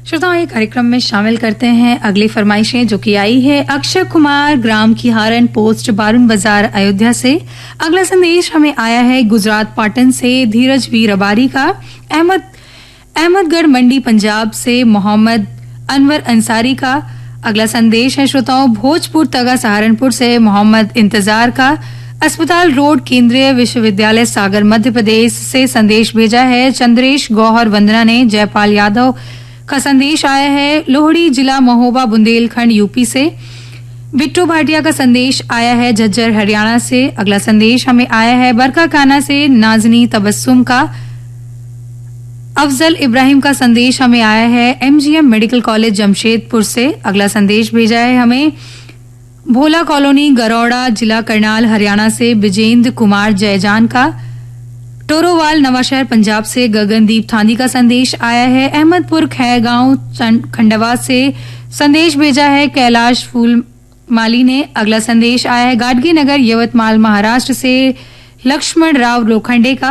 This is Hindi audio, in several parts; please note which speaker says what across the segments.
Speaker 1: श्रोताओं, ये कार्यक्रम में शामिल करते हैं अगली फरमाइशें जो कि आई है अक्षय कुमार, ग्राम खिहारन, पोस्ट बारून बाजार, अयोध्या से। अगला संदेश हमें आया है गुजरात पाटन से धीरज वी रबारी का। अहमदगढ़ मंडी पंजाब से मोहम्मद अनवर अंसारी का। अगला संदेश है श्रोताओं भोजपुर तगा सहारनपुर से मोहम्मद इंतजार का। अस्पताल रोड केंद्रीय विश्वविद्यालय सागर मध्य प्रदेश से संदेश भेजा है चंद्रेश गौहर वंदना ने। जयपाल यादव का संदेश आया है लोहड़ी जिला महोबा बुंदेलखंड यूपी से। बिट्टू भाटिया का संदेश आया है झज्जर हरियाणा से। अगला संदेश हमें आया है बरकाकाना से नाजनी तबस्सुम का। अफजल इब्राहिम का संदेश हमें आया है एमजीएम मेडिकल कॉलेज जमशेदपुर से। अगला संदेश भेजा है हमें भोला कॉलोनी गरौड़ा जिला करनाल हरियाणा से बिजेंद्र कुमार जयजान का। टोरोवाल नवाशहर पंजाब से गगनदीप थांदी का संदेश आया है। अहमदपुर खैगांव खंडवा से संदेश भेजा है कैलाश फूलमाली ने। अगला संदेश आया है गाडगी नगर यवतमाल महाराष्ट्र से लक्ष्मण राव लोखंडे का।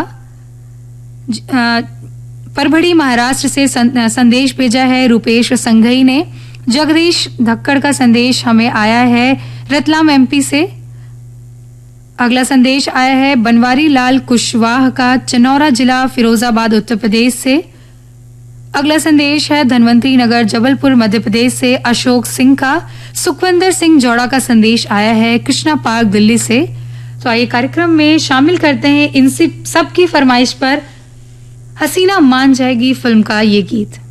Speaker 1: परभड़ी महाराष्ट्र से संदेश भेजा है रूपेश संघई ने। जगदीश धक्कड़ का संदेश हमें आया है रतलाम एमपी से। अगला संदेश आया है बनवारी लाल कुशवाहा का चनौरा जिला फिरोजाबाद उत्तर प्रदेश से। अगला संदेश है धनवंतरी नगर जबलपुर मध्य प्रदेश से अशोक सिंह का। सुखविंदर सिंह जौड़ा का संदेश आया है कृष्णा पार्क दिल्ली से। तो आइए कार्यक्रम में शामिल करते हैं इन सब की फरमाइश पर हसीना मान जाएगी फिल्म का ये गीत।